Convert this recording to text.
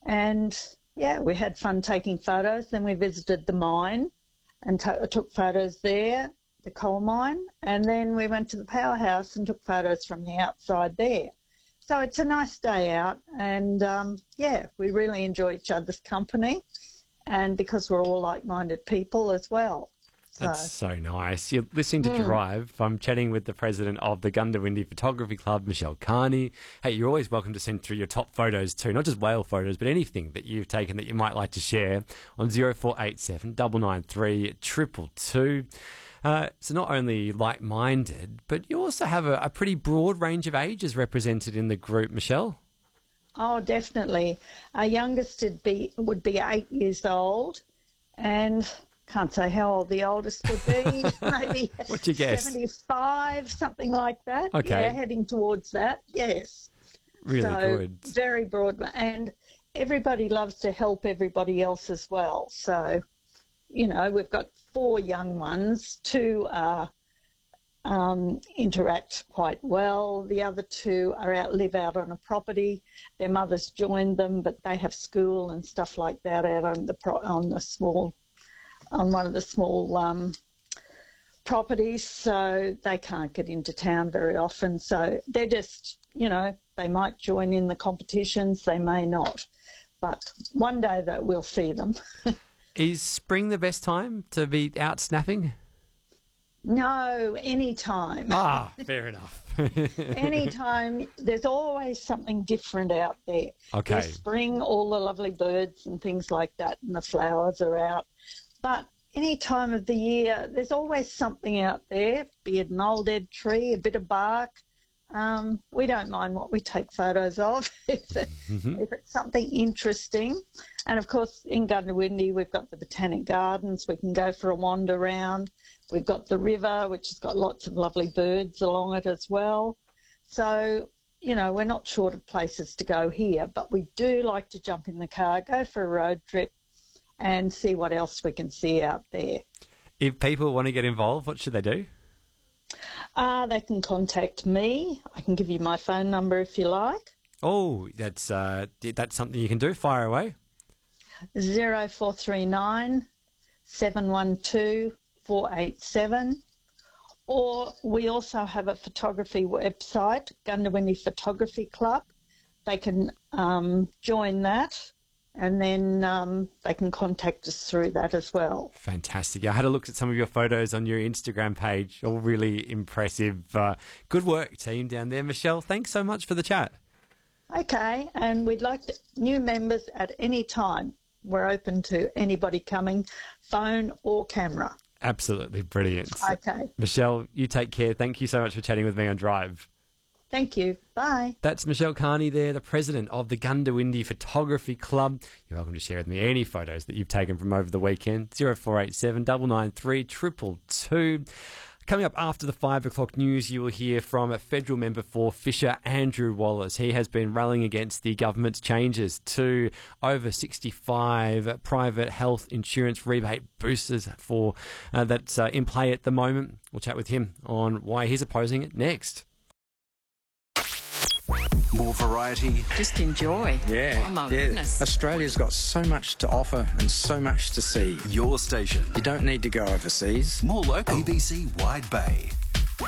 And, yeah, we had fun taking photos. Then we visited the mine and took photos there, the coal mine, and then we went to the powerhouse and took photos from the outside there. So it's a nice day out, and, we really enjoy each other's company, and because we're all like-minded people as well. That's so nice. You're listening to Drive. I'm chatting with the president of the Goondiwindi Photography Club, Michelle Carney. Hey, you're always welcome to send through your top photos too, not just whale photos, but anything that you've taken that you might like to share on 0487 993 222. So not only like-minded, but you also have a pretty broad range of ages represented in the group, Michelle. Oh, definitely. Our youngest would be 8 years old, and can't say how old the oldest would be. Maybe what'd you guess? 75, something like that. Okay. Yeah, heading towards that, yes. Really so good. Very broad. And everybody loves to help everybody else as well. So, we've got 4 young ones. 2 interact quite well. The other 2 live out on a property. Their mothers joined them, but they have school and stuff like that out on one of the small properties, so they can't get into town very often. So they're just, they might join in the competitions, they may not. But one day that we'll see them. Is spring the best time to be out snapping? No, any time. Ah, fair enough. Anytime. There's always something different out there. Okay. There's spring, all the lovely birds and things like that, and the flowers are out. But any time of the year, there's always something out there, be it an old dead tree, a bit of bark. We don't mind what we take photos of if it's something interesting. And, of course, in Goondiwindi, we've got the Botanic Gardens. We can go for a wander round. We've got the river, which has got lots of lovely birds along it as well. So, we're not short of places to go here, but we do like to jump in the car, go for a road trip, and see what else we can see out there. If people want to get involved, what should they do? They can contact me. I can give you my phone number if you like. Oh, that's something you can do. Fire away. 0439 712 487. Or we also have a photography website, Goondiwindi Photography Club. They can join that. And then they can contact us through that as well. Fantastic. I had a look at some of your photos on your Instagram page. All really impressive. Good work, team, down there. Michelle, thanks so much for the chat. Okay, and we'd like new members at any time. We're open to anybody coming, phone or camera. Absolutely brilliant. Okay. Michelle, you take care. Thank you so much for chatting with me on Drive. Thank you. Bye. That's Michelle Carney there, the president of the Goondiwindi Photography Club. You're welcome to share with me any photos that you've taken from over the weekend. 0487 993 222. Coming up after the 5 o'clock news, you will hear from a federal member for Fisher, Andrew Wallace. He has been rallying against the government's changes to over 65 private health insurance rebate boosters for that's in play at the moment. We'll chat with him on why he's opposing it next. More variety. Just enjoy. Yeah. Oh, my goodness. Australia's got so much to offer and so much to see. Your station. You don't need to go overseas. More local. ABC Wide Bay.